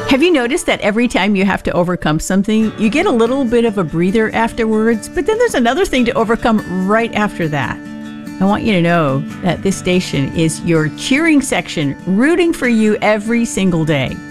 Have you noticed that every time you have to overcome something, you get a little bit of a breather afterwards, but then there's another thing to overcome right after that? I want you to know that this station is your cheering section, rooting for you every single day.